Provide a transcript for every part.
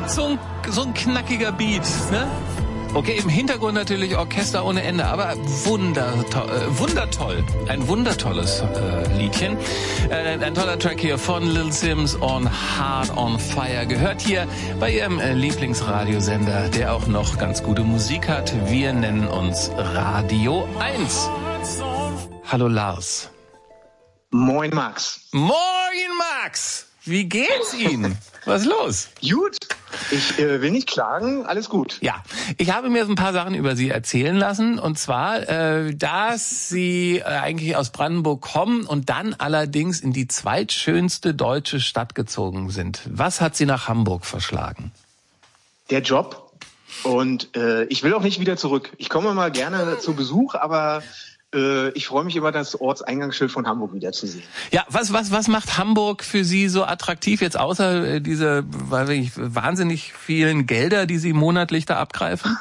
So ein knackiger Beat, ne? Okay, im Hintergrund natürlich Orchester ohne Ende, aber wundertoll. Ein wundertolles Liedchen. Ein toller Track hier von Lil Sims on Heart on Fire. Gehört hier bei ihrem Lieblingsradiosender, der auch noch ganz gute Musik hat. Wir nennen uns Radio 1. Hallo Lars. Moin Max. Moin Max. Wie geht's Ihnen? Was ist los? Gut. Ich will nicht klagen, alles gut. Ja, ich habe mir so ein paar Sachen über Sie erzählen lassen. Und zwar, dass Sie eigentlich aus Brandenburg kommen und dann allerdings in die zweitschönste deutsche Stadt gezogen sind. Was hat Sie nach Hamburg verschlagen? Der Job. Und ich will auch nicht wieder zurück. Ich komme mal gerne zu Besuch, aber ich freue mich immer, das Ortseingangsschild von Hamburg wiederzusehen. Ja, was macht Hamburg für Sie so attraktiv jetzt außer diese wahnsinnig vielen Gelder, die Sie monatlich da abgreifen?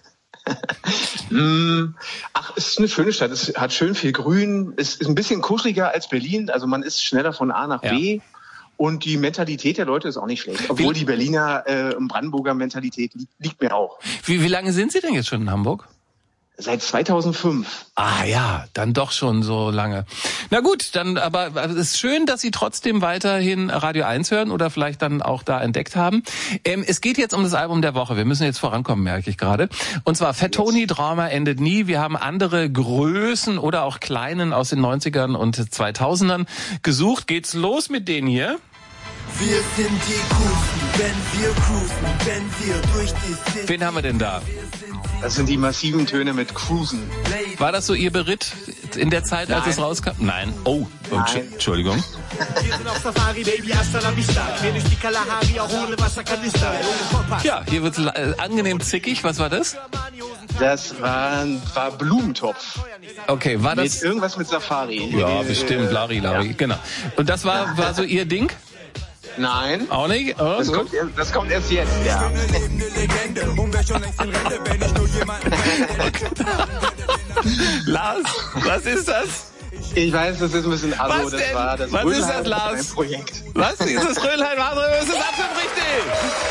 Ach, es ist eine schöne Stadt. Es hat schön viel Grün. Es ist ein bisschen kuscheliger als Berlin. Also man ist schneller von A nach B. Und die Mentalität der Leute ist auch nicht schlecht. Obwohl die Berliner Brandenburger Mentalität liegt mir auch. Wie lange sind Sie denn jetzt schon in Hamburg? Seit 2005. Ah ja, dann doch schon so lange. Na gut, dann aber es ist schön, dass Sie trotzdem weiterhin Radio 1 hören oder vielleicht dann auch da entdeckt haben. Es geht jetzt um das Album der Woche. Wir müssen jetzt vorankommen, merke ich gerade. Und zwar Fat Tony, Drama endet nie. Wir haben andere Größen oder auch Kleinen aus den 90ern und 2000ern gesucht. Geht's los mit denen hier? Wir sind die Kufen, wenn wir cruisen, wenn wir durch die City. Wen haben wir denn da? Das sind die massiven Töne mit Cruisen. War das so Ihr Beritt in der Zeit, als es rauskam? Nein. Oh, Nein. Entschuldigung. Wir sind auf Safari, Baby, hasta la vista. Mir ist die Kalahari, auch ohne Wasserkanister. Ja, hier wird's angenehm zickig. Was war das? Das war Blumentopf. Okay, war das... Irgendwas mit Safari. Ja, bestimmt, Larry, Ja. Genau. Und das war so Ihr Ding? Nein. Auch nicht? Oh, Das kommt erst jetzt, ja. Lars, was ist das? Ich weiß, das ist ein bisschen Was das denn? war das Was ist das, Lars? Projekt. Was? Ist das Rödelheim? Das ist absolut richtig!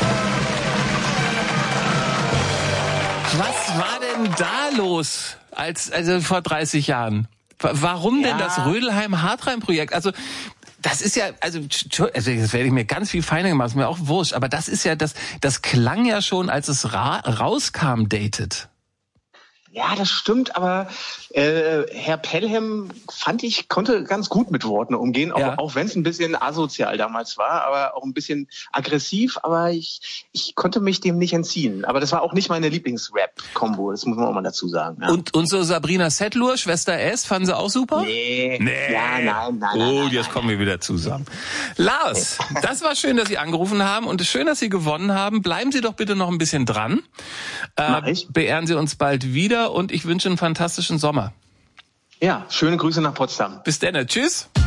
Was war denn da los, also vor 30 Jahren? Warum denn das Rödelheim-Hartheim-Projekt? Also, das ist ja, also das werde ich mir ganz viel feiner gemacht, ist mir auch wurscht, aber das ist ja, das klang ja schon, als es rauskam, dated. Ja, das stimmt, aber Herr Pelham, konnte ganz gut mit Worten umgehen, auch wenn es ein bisschen asozial damals war, aber auch ein bisschen aggressiv, aber ich konnte mich dem nicht entziehen. Aber das war auch nicht meine Lieblings-Rap-Kombo, das muss man auch mal dazu sagen. Ja. Und so Sabrina Setlur, Schwester S, fanden Sie auch super? Nee. Ja, nein. Oh, jetzt kommen wir wieder zusammen. Lars, das war schön, dass Sie angerufen haben und es ist schön, dass Sie gewonnen haben. Bleiben Sie doch bitte noch ein bisschen dran. Mach ich. Beehren Sie uns bald wieder und ich wünsche einen fantastischen Sommer. Ja, schöne Grüße nach Potsdam. Bis dann, tschüss.